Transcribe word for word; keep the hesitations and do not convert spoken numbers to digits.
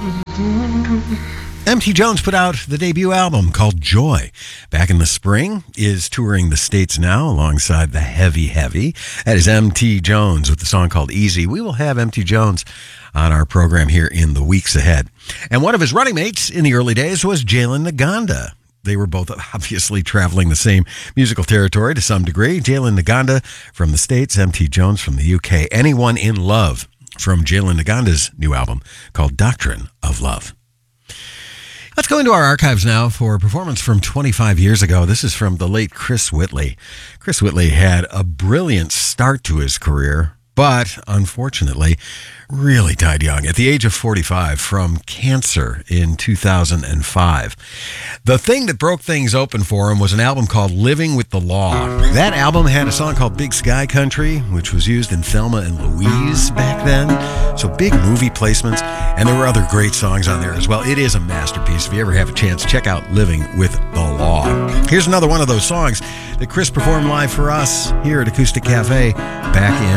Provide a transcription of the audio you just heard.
M T Jones put out the debut album called Joy back in the spring, is touring the States now alongside the Heavy Heavy. That is M T Jones with the song called Easy. We will have M T Jones on our program here in the weeks ahead. And one of his running mates in the early days was Jalen Naganda. They were both obviously traveling the same musical territory to some degree. Jalen Naganda from the States, M T Jones from the U K. Anyone in Love from Jalen Naganda's new album called Doctrine of Love. Let's go into our archives now for a performance from twenty-five years ago. This is from the late Chris Whitley. Chris Whitley had a brilliant start to his career, but unfortunately really died young at the age of forty-five from cancer in two thousand five. The thing that broke things open for him was an album called Living with the Law. That album had a song called Big Sky Country, which was used in Thelma and Louise back then. So big movie placements, and there were other great songs on there as well. It is a masterpiece. If you ever have a chance, check out Living with the Law. Here's another one of those songs that Chris performed live for us here at Acoustic Cafe back in